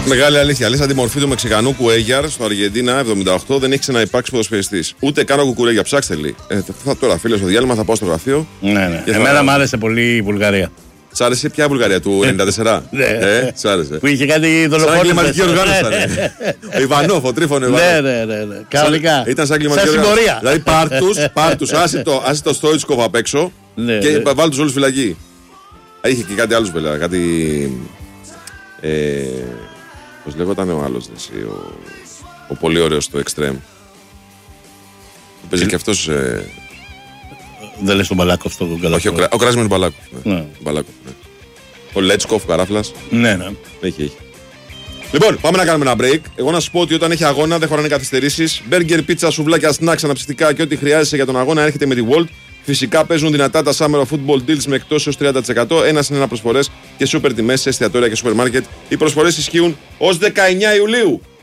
Μεγάλη αλήθεια. Λες, αντιμορφή του Μεξικανού Κουέγιαρ στο Αργεντίνα 78 δεν έχει ξαναυπάρξει ποδοσφαιριστής. Ούτε καν ο Κουκουρέγια. Ψάξτε λέει. Τώρα, φίλε, στο διάλειμμα θα πάω στο γραφείο. Ναι. Εμένα μου άρεσε πολύ η Βουλγαρία. Σ' άρεσε ποια Βουλγαρία του 94? Ναι. Σ' άρεσε. Που είχε κάτι δολοφόνος. Σαν κλιματική οργάνωση. Ο Ιβανόφ, ο Τρίφωνο Ιβανόφ. Ναι. Κανονικά. Ήταν σαν κλιματική οργάνωση. Δηλαδή πάρ' τους, άσε το Στόιτσκοφ απ' έξω και βάλ' τους όλους φυλακή. Είχε και κάτι άλλο βέβαια. Κάτι. Πώς λέγονταν ο άλλος, ο πολύ ωραίος στο Extreme. Παίζει και αυτός. Δεν λες τον Μπαλάκοφ στο Γκαλάκοφ. Όχι, ο Κράσιμος Μπαλάκοφ. Ναι. Ο Λέτσκοφ, καράφλας. Ναι. Έχει. Λοιπόν, πάμε να κάνουμε ένα break. Εγώ να σου πω ότι όταν έχει αγώνα δεν χωράνε καθυστερήσεις. Μπέργκερ, πίτσα, σουβλάκια, snacks, αναψυκτικά και ό,τι χρειάζεσαι για τον αγώνα έρχεται με τη Volt. Φυσικά παίζουν δυνατά τα Summer of Football Deals με εκτός έως 30%. Ένας είναι ένα προσφορές και σούπερ τιμές σε εστιατόρια και σούπερ μάρκετ. Οι προσφορές ισχύουν ως 19 Ιουλίου.